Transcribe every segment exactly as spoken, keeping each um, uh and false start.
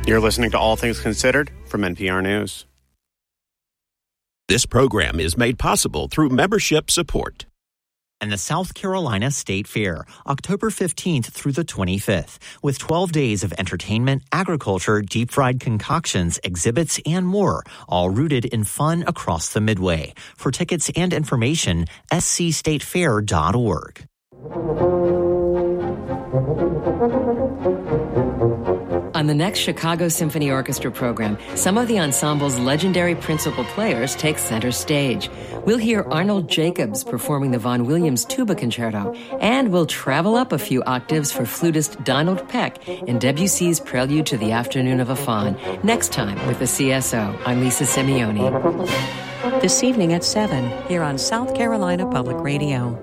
You're listening to All Things Considered from N P R News. This program is made possible through membership support. And the South Carolina State Fair, October fifteenth through the twenty-fifth, with twelve days of entertainment, agriculture, deep-fried concoctions, exhibits, and more, all rooted in fun across the Midway. For tickets and information, s c state fair dot org. On the next Chicago Symphony Orchestra program, some of the ensemble's legendary principal players take center stage. We'll hear Arnold Jacobs performing the Vaughan Williams Tuba Concerto, and we'll travel up a few octaves for flutist Donald Peck in Debussy's Prelude to the Afternoon of a Faun. Next time with the C S O, I'm Lisa Simeone. This evening at seven, here on South Carolina Public Radio.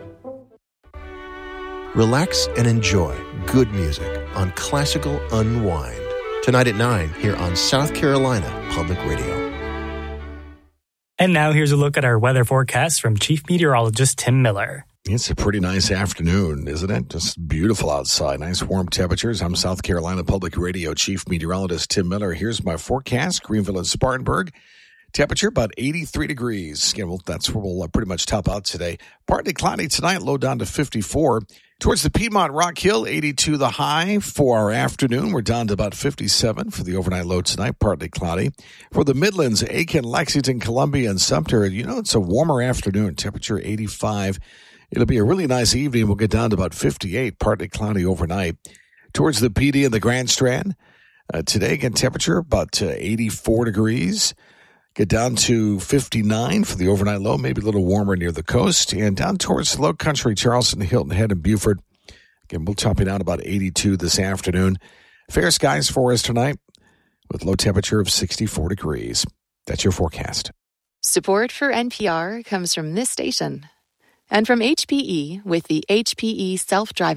Relax and enjoy good music on Classical Unwind. Tonight at nine, here on South Carolina Public Radio. And now here's a look at our weather forecast from Chief Meteorologist Tim Miller. It's a pretty nice afternoon, isn't it? Just beautiful outside. Nice warm temperatures. I'm South Carolina Public Radio Chief Meteorologist Tim Miller. Here's my forecast. Greenville and Spartanburg. Temperature about eighty-three degrees. Yeah, well, that's where we'll pretty much top out today. Partly cloudy tonight, low down to fifty-four. Towards the Piedmont Rock Hill, eighty-two the high for our afternoon. We're down to about fifty-seven for the overnight low tonight, partly cloudy. For the Midlands, Aiken, Lexington, Columbia, and Sumter, you know, it's a warmer afternoon. Temperature eighty-five. It'll be a really nice evening. We'll get down to about fifty-eight, partly cloudy overnight. Towards the P D and the Grand Strand, uh, today, again, temperature about uh, eighty-four degrees. Get down to fifty-nine for the overnight low, maybe a little warmer near the coast. And down towards the low country, Charleston, Hilton Head, and Beaufort. Again, we'll topping out about eighty-two this afternoon. Fair skies for us tonight with low temperature of sixty-four degrees. That's your forecast. Support for N P R comes from this station and from H P E with the H P E self-driving